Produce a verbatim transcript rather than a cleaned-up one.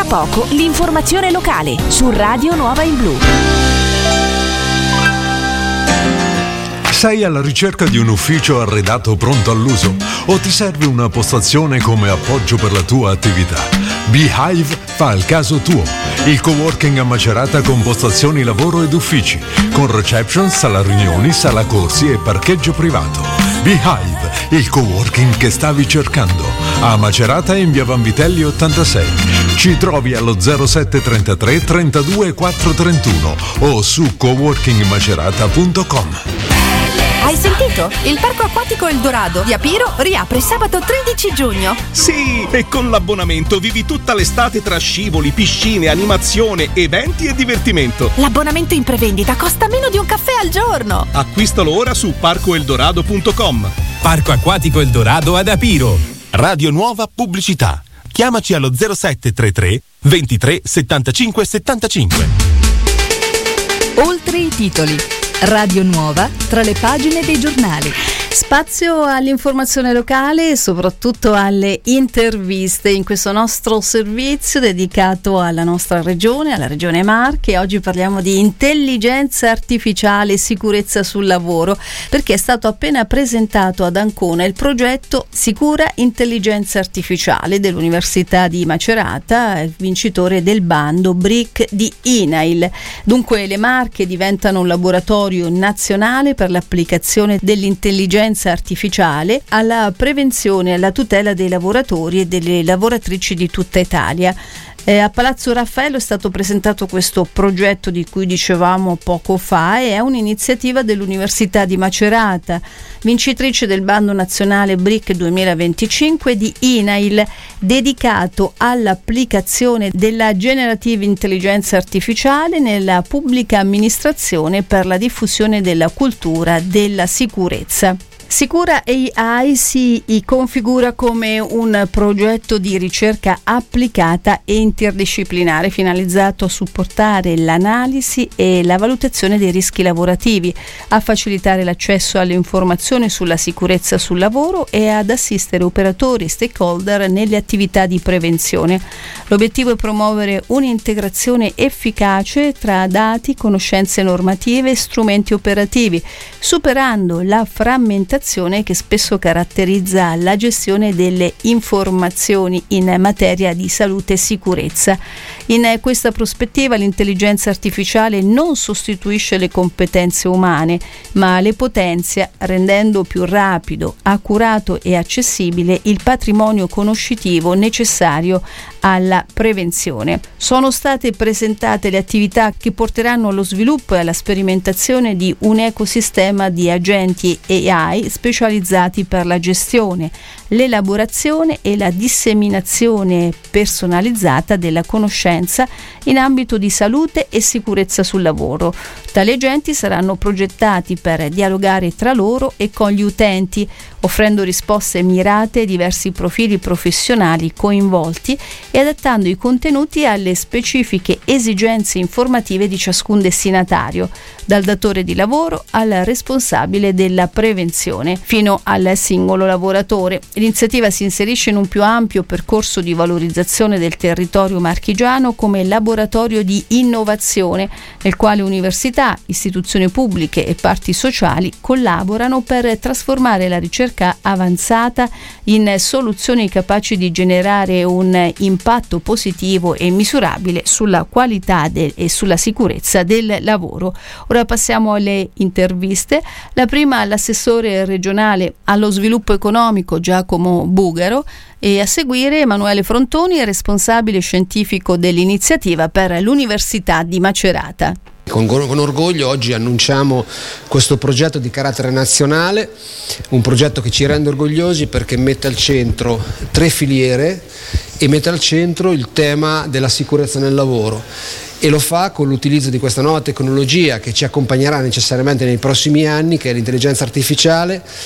poco l'informazione locale su Radio Nuova in Blu. Sei alla ricerca di un ufficio arredato pronto all'uso o ti serve una postazione come appoggio per la tua attività? Beehive fa il caso tuo. Il coworking a Macerata con postazioni lavoro ed uffici, con reception, sala riunioni, sala corsi e parcheggio privato. Beehive, il coworking che stavi cercando. A Macerata in via Vanvitelli ottantasei. Ci trovi allo zero sette trentatré trentadue quattro trentuno o su coworking macerata punto com. Hai sentito? Il parco acquatico El Dorado di Apiro riapre sabato tredici giugno. Sì, e con l'abbonamento vivi tutta l'estate tra scivoli, piscine, animazione, eventi e divertimento. L'abbonamento in prevendita costa meno di un caffè al giorno. Acquistalo ora su parco eldorado punto com. Parco acquatico El Dorado ad Apiro. Radio Nuova Pubblicità. Chiamaci allo zero sette trentatré ventitré settantacinque settantacinque. Oltre i titoli. Radio Nuova tra le pagine dei giornali. Spazio all'informazione locale e soprattutto alle interviste in questo nostro servizio dedicato alla nostra regione, alla regione Marche. Oggi parliamo di intelligenza artificiale e sicurezza sul lavoro, perché è stato appena presentato ad Ancona il progetto Sicura Intelligenza Artificiale dell'Università di Macerata, vincitore del bando B R I C di I N A I L. Dunque le Marche diventano un laboratorio nazionale per l'applicazione dell'intelligenza artificiale alla prevenzione e alla tutela dei lavoratori e delle lavoratrici di tutta Italia. Eh, a Palazzo Raffaello è stato presentato questo progetto di cui dicevamo poco fa, e è un'iniziativa dell'Università di Macerata, vincitrice del bando nazionale B R I C duemilaventicinque di I N A I L, dedicato all'applicazione della generative intelligenza artificiale nella pubblica amministrazione per la diffusione della cultura della sicurezza. Sicura A I si configura come un progetto di ricerca applicata e interdisciplinare finalizzato a supportare l'analisi e la valutazione dei rischi lavorativi, a facilitare l'accesso alle informazioni sulla sicurezza sul lavoro e ad assistere operatori e stakeholder nelle attività di prevenzione. L'obiettivo è promuovere un'integrazione efficace tra dati, conoscenze normative e strumenti operativi, superando la frammentazione che spesso caratterizza la gestione delle informazioni in materia di salute e sicurezza. In questa prospettiva l'intelligenza artificiale non sostituisce le competenze umane, ma le potenzia, rendendo più rapido, accurato e accessibile il patrimonio conoscitivo necessario alla prevenzione. Sono state presentate le attività che porteranno allo sviluppo e alla sperimentazione di un ecosistema di agenti A I specializzati per la gestione, l'elaborazione e la disseminazione personalizzata della conoscenza in ambito di salute e sicurezza sul lavoro. Tali agenti saranno progettati per dialogare tra loro e con gli utenti, offrendo risposte mirate ai diversi profili professionali coinvolti e adattando i contenuti alle specifiche esigenze informative di ciascun destinatario, dal datore di lavoro al responsabile della prevenzione fino al singolo lavoratore. L'iniziativa si inserisce in un più ampio percorso di valorizzazione del territorio marchigiano come laboratorio di innovazione, nel quale università, istituzioni pubbliche e parti sociali collaborano per trasformare la ricerca avanzata in soluzioni capaci di generare un impatto positivo e misurabile sulla qualità de- e sulla sicurezza del lavoro. Ora passiamo alle interviste. La prima all'assessore regionale allo sviluppo economico Giacomo Bugaro, e a seguire Emanuele Frontoni, responsabile scientifico dell'iniziativa per l'Università di Macerata. Con, con orgoglio oggi annunciamo questo progetto di carattere nazionale, un progetto che ci rende orgogliosi perché mette al centro tre filiere e mette al centro il tema della sicurezza nel lavoro, e lo fa con l'utilizzo di questa nuova tecnologia che ci accompagnerà necessariamente nei prossimi anni, che è l'intelligenza artificiale,